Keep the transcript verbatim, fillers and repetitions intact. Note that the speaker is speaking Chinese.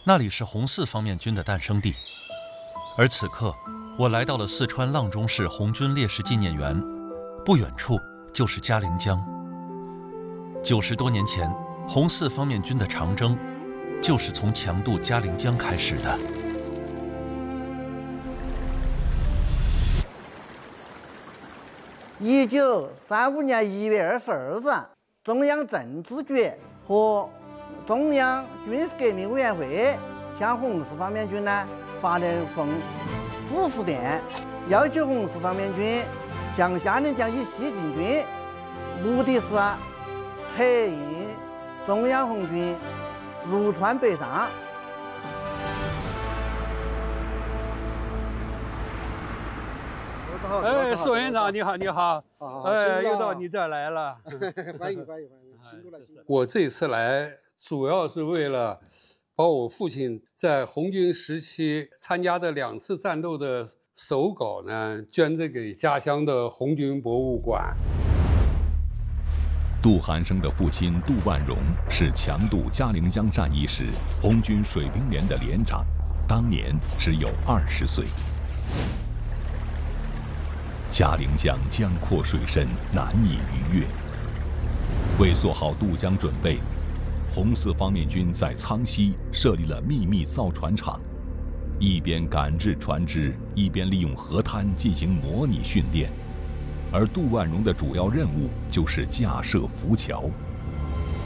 那里是红四方面军的诞生地。而此刻，我来到了四川阆中市红军烈士纪念园，不远处就是嘉陵江。九十多年前，红四方面军的长征就是从强渡嘉陵江开始的。 一九三五年一月二十二日，中央政治局和中央军事革命委员会向红四方面军呢发了封指示电，要求红四方面军向嘉陵江以西进军，目的是策应中央红军入川北上。 哎，宋院长你好，你好，哎，又到你这儿来了， 欢迎欢迎欢迎，辛苦了辛苦了。 我这次来主要是为了把我父亲在红军时期参加的两次战斗的手稿呢，捐赠给家乡的红军博物馆。 杜寒生的父亲杜万荣是强渡嘉陵江战役时红军水兵连的连长，当年只有二十岁。嘉陵江江阔水深，难以逾越。为做好渡江准备，红四方面军在苍溪设立了秘密造船厂，一边赶制船只，一边利用河滩进行模拟训练。而杜万荣的主要任务就是架设浮桥。